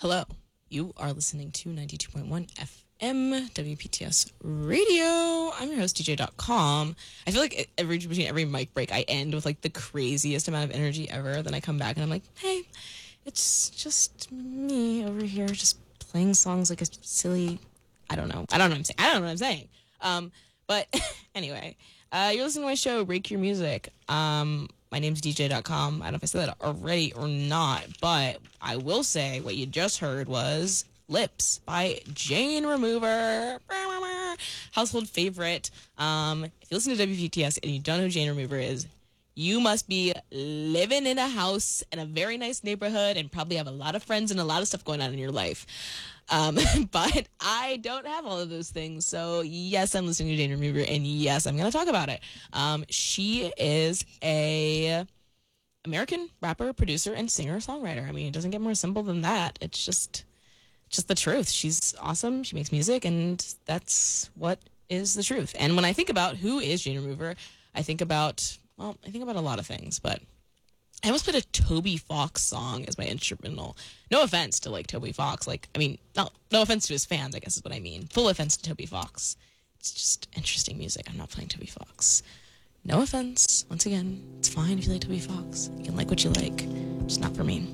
Hello, you are listening to 92.1 FM WPTS Radio. I'm your host, DJ.com. I feel like between every mic break, I end with like the craziest amount of energy ever. Then I come back and I'm like, hey, it's just me over here just playing songs like a silly, I don't know what I'm saying. But anyway, you're listening to my show, Rake Your Music. My name's DJ.com. I don't know if I said that already or not, but I will say what you just heard was Lips by Jane Remover. Household favorite. If you listen to WPTS and you don't know who Jane Remover is, you must be living in a house in a very nice neighborhood and probably have a lot of friends and a lot of stuff going on in your life. But I don't have all of those things. So yes, I'm listening to Jane Remover, and yes, I'm going to talk about it. She is a American rapper, producer, and singer-songwriter. I mean, it doesn't get more simple than that. It's just the truth. She's awesome. She makes music, and that's what is the truth. And when I think about who is Jane Remover, I think about a lot of things, but I almost put a Toby Fox song as my instrumental. No offense to like Toby Fox. No offense to his fans, I guess is what I mean. Full offense to Toby Fox. It's just interesting music. I'm not playing Toby Fox. No offense. Once again, it's fine if you like Toby Fox. You can like what you like. Just not for me.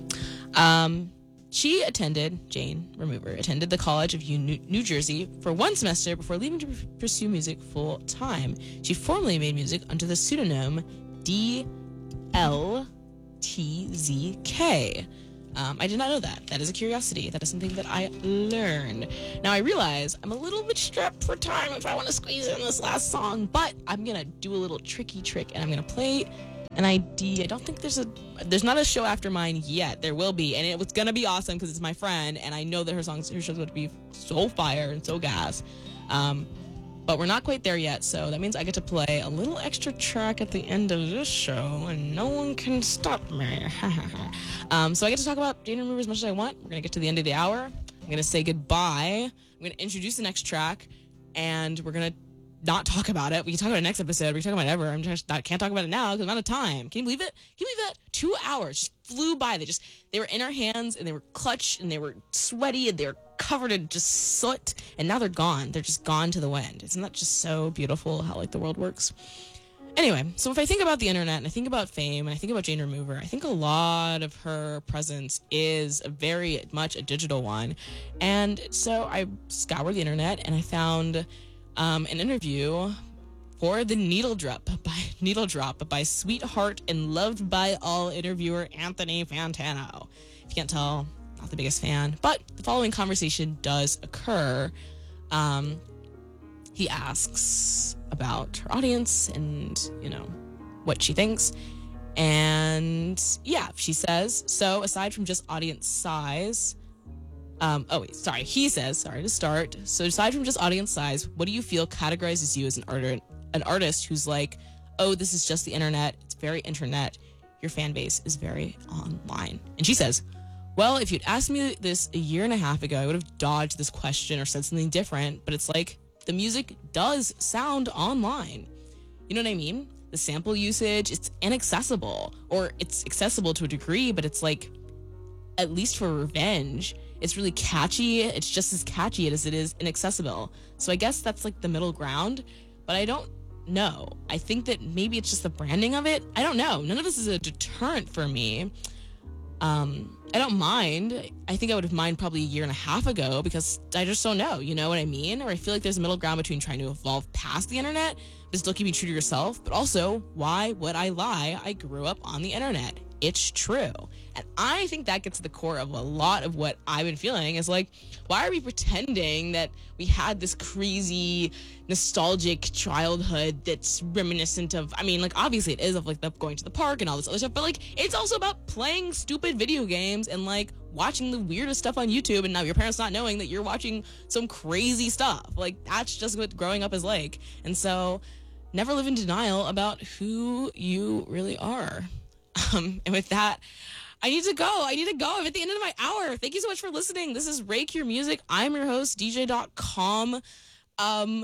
Jane Remover attended the College of New Jersey for one semester before leaving to pursue music full time. She formerly made music under the pseudonym DLTZK. I did not know that. That is a curiosity. That is something that I learned. Now I realize I'm a little bit strapped for time if I want to squeeze in this last song, but I'm going to do a little tricky trick and I'm going to play an ID. I don't think there's not a show after mine yet. There will be, and it was going to be awesome because it's my friend and I know that her show's going to be so fire and so gas. But we're not quite there yet, so that means I get to play a little extra track at the end of this show, and no one can stop me. So I get to talk about Jane Remover as much as I want. We're going to get to the end of the hour. I'm going to say goodbye. I'm going to introduce the next track, and we're going to not talk about it. We can talk about it next episode. We can talk about it ever. I can't talk about it now because I'm out of time. Can you believe it? Can you believe that? 2 hours just flew by. They were in our hands, and they were clutched, and they were sweaty, and they were covered in just soot, and now they're gone. They're just gone to the wind. Isn't that just so beautiful how like the world works? Anyway, so if I think about the internet and I think about fame and I think about Jane Remover, I think a lot of her presence is very much a digital one. And so I scoured the internet and I found an interview for the Needle Drop by sweetheart and loved by all interviewer Anthony Fantano. If you can't tell, not the biggest fan, but the following conversation does occur. He asks about her audience and, what she thinks. And she says, so aside from just audience size, he says, so aside from just audience size, what do you feel categorizes you as an artist who's like, oh, this is just the internet, it's very internet, your fan base is very online? And she says, well, if you'd asked me this a year and a half ago, I would have dodged this question or said something different, but it's like the music does sound online. You know what I mean? The sample usage, it's inaccessible, or it's accessible to a degree, but it's like, at least for Revenge, it's really catchy. It's just as catchy as it is inaccessible. So I guess that's like the middle ground, but I don't know. I think that maybe it's just the branding of it. I don't know. None of this is a deterrent for me. I don't mind. I think I would have minded probably a year and a half ago because I just don't know. You know what I mean? Or I feel like there's a middle ground between trying to evolve past the internet, but still keeping true to yourself. But also, why would I lie? I grew up on the internet. It's true. And I think that gets to the core of a lot of what I've been feeling is like, why are we pretending that we had this crazy nostalgic childhood that's reminiscent of, obviously it is of like the going to the park and all this other stuff, but like it's also about playing stupid video games and like watching the weirdest stuff on YouTube and now your parents not knowing that you're watching some crazy stuff. Like that's just what growing up is like. And so never live in denial about who you really are. And with that, I need to go. I'm at the end of my hour. Thank you so much for listening. This is Rake Your Music. I'm your host, DJ.com.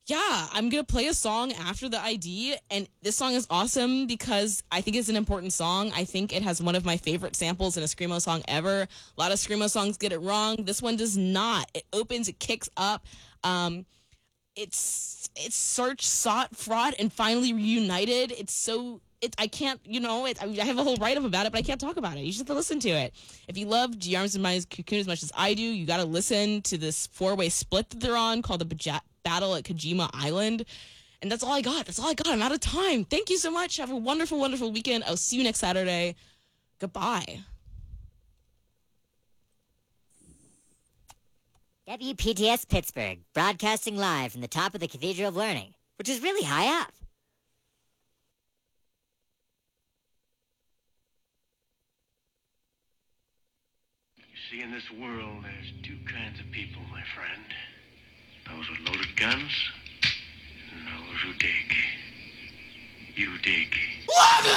Yeah, I'm going to play a song after the ID, and this song is awesome because I think it's an important song. I think it has one of my favorite samples in a Screamo song ever. A lot of Screamo songs get it wrong. This one does not. It opens, it kicks up. Um, it's searched, sought, fought, and finally reunited. It's so I can't, I have a whole write up about it, but I can't talk about it. You just have to listen to it. If you love G Arms and Minds Cocoon as much as I do, you got to listen to this 4-way split that they're on called the Battle at Kojima Island. And that's all I got. That's all I got. I'm out of time. Thank you so much. Have a wonderful, wonderful weekend. I'll see you next Saturday. Goodbye. WPTS Pittsburgh, broadcasting live from the top of the Cathedral of Learning, which is really high up. You see, in this world, there's two kinds of people, my friend. Those with loaded guns, and those who dig. You dig.